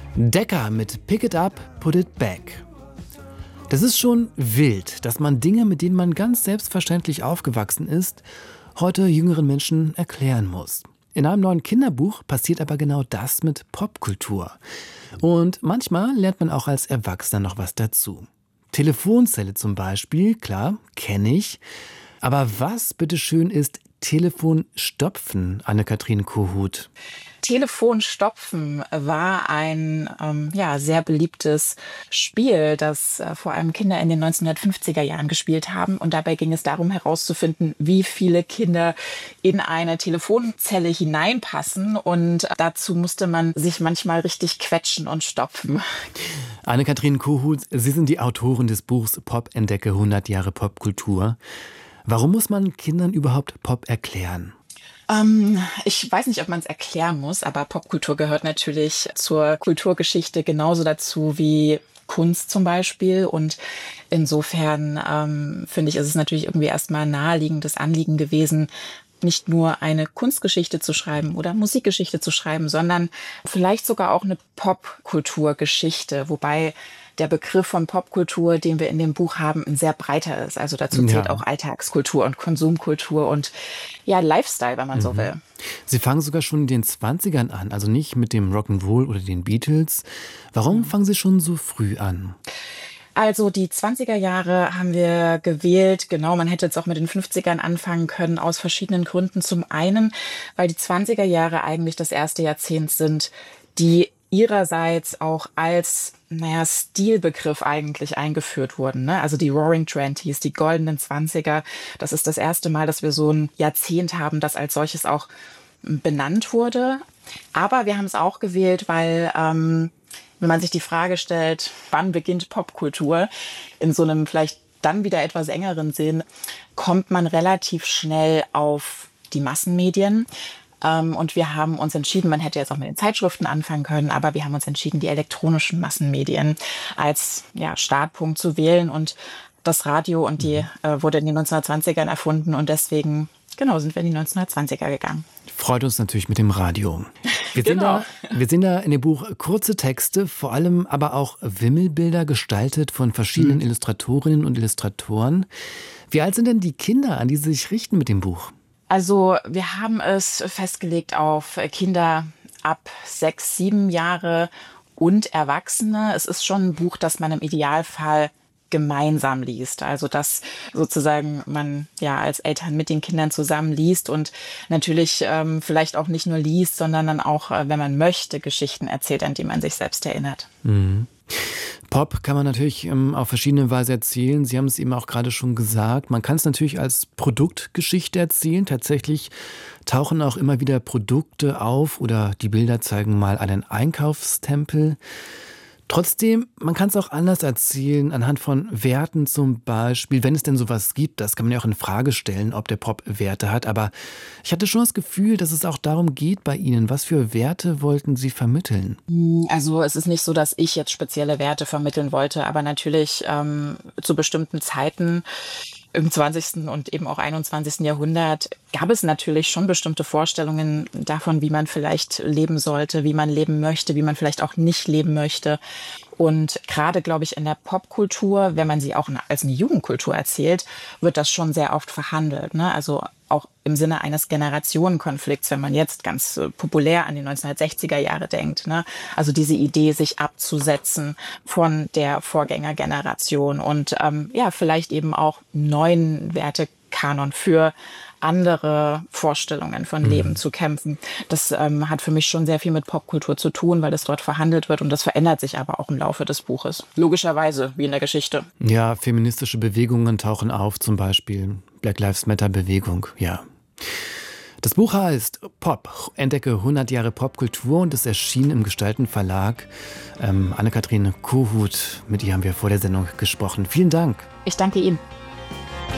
Decker mit Pick It Up, Put It Back. Das ist schon wild, dass man Dinge, mit denen man ganz selbstverständlich aufgewachsen ist, heute jüngeren Menschen erklären muss. In einem neuen Kinderbuch passiert aber genau das mit Popkultur. Und manchmal lernt man auch als Erwachsener noch was dazu. Telefonzelle zum Beispiel, klar, kenne ich. Aber was, bitteschön, ist Telefonstopfen, Anne-Kathrin Kohut? Telefonstopfen war ein sehr beliebtes Spiel, das vor allem Kinder in den 1950er Jahren gespielt haben. Und dabei ging es darum herauszufinden, wie viele Kinder in eine Telefonzelle hineinpassen. Und dazu musste man sich manchmal richtig quetschen und stopfen. Anne-Kathrin Kohut, Sie sind die Autorin des Buchs Pop entdecke 100 Jahre Popkultur. Warum muss man Kindern überhaupt Pop erklären? Ich weiß nicht, ob man es erklären muss, aber Popkultur gehört natürlich zur Kulturgeschichte genauso dazu wie Kunst zum Beispiel. Und insofern finde ich, ist es natürlich irgendwie erstmal ein naheliegendes Anliegen gewesen, nicht nur eine Kunstgeschichte zu schreiben oder Musikgeschichte zu schreiben, sondern vielleicht sogar auch eine Popkulturgeschichte, wobei der Begriff von Popkultur, den wir in dem Buch haben, ein sehr breiter ist. Also dazu zählt auch Alltagskultur und Konsumkultur und ja, Lifestyle, wenn man so will. Sie fangen sogar schon in den 20ern an, also nicht mit dem Rock'n'Roll oder den Beatles. Warum fangen Sie schon so früh an? Also die 20er Jahre haben wir gewählt. Genau, man hätte jetzt auch mit den 50ern anfangen können, aus verschiedenen Gründen. Zum einen, weil die 20er Jahre eigentlich das erste Jahrzehnt sind, die ihrerseits auch als Stilbegriff eigentlich eingeführt wurden. Ne? Also die Roaring Twenties, die goldenen 20er. Das ist das erste Mal, dass wir so ein Jahrzehnt haben, das als solches auch benannt wurde. Aber wir haben es auch gewählt, weil wenn man sich die Frage stellt, wann beginnt Popkultur, in so einem vielleicht dann wieder etwas engeren Sinn, kommt man relativ schnell auf die Massenmedien. Und wir haben uns entschieden, man hätte jetzt auch mit den Zeitschriften anfangen können, aber wir haben uns entschieden, die elektronischen Massenmedien als Startpunkt zu wählen. Und das Radio und die wurde in den 1920ern erfunden und deswegen sind wir in die 1920er gegangen. Freut uns natürlich mit dem Radio. Wir sehen da in dem Buch kurze Texte, vor allem aber auch Wimmelbilder gestaltet von verschiedenen Illustratorinnen und Illustratoren. Wie alt sind denn die Kinder, an die Sie sich richten mit dem Buch? Also wir haben es festgelegt auf Kinder ab 6, 7 Jahre und Erwachsene. Es ist schon ein Buch, das man im Idealfall gemeinsam liest. Also dass sozusagen man als Eltern mit den Kindern zusammen liest und natürlich vielleicht auch nicht nur liest, sondern dann auch, wenn man möchte, Geschichten erzählt, an die man sich selbst erinnert. Mhm. Pop kann man natürlich auf verschiedene Weise erzählen. Sie haben es eben auch gerade schon gesagt. Man kann es natürlich als Produktgeschichte erzählen. Tatsächlich tauchen auch immer wieder Produkte auf oder die Bilder zeigen mal einen Einkaufstempel. Trotzdem, man kann es auch anders erzählen, anhand von Werten zum Beispiel, wenn es denn sowas gibt. Das kann man ja auch in Frage stellen, ob der Pop Werte hat. Aber ich hatte schon das Gefühl, dass es auch darum geht bei Ihnen. Was für Werte wollten Sie vermitteln? Also es ist nicht so, dass ich jetzt spezielle Werte vermitteln wollte, aber natürlich zu bestimmten Zeiten im 20. und eben auch 21. Jahrhundert gab es natürlich schon bestimmte Vorstellungen davon, wie man vielleicht leben sollte, wie man leben möchte, wie man vielleicht auch nicht leben möchte. Und gerade, glaube ich, in der Popkultur, wenn man sie auch als eine Jugendkultur erzählt, wird das schon sehr oft verhandelt. Ne? Also auch im Sinne eines Generationenkonflikts, wenn man jetzt ganz populär an die 1960er Jahre denkt. Ne? Also diese Idee, sich abzusetzen von der Vorgängergeneration und vielleicht eben auch neuen Wertekanon für andere Vorstellungen von Leben zu kämpfen. Das hat für mich schon sehr viel mit Popkultur zu tun, weil das dort verhandelt wird und das verändert sich aber auch im Laufe des Buches. Logischerweise, wie in der Geschichte. Ja, feministische Bewegungen tauchen auf, zum Beispiel Black Lives Matter Bewegung, ja. Das Buch heißt Pop, entdecke 100 Jahre Popkultur und es erschien im Gestalten Verlag. Anne-Kathrin Kohut, mit ihr haben wir vor der Sendung gesprochen. Vielen Dank. Ich danke Ihnen.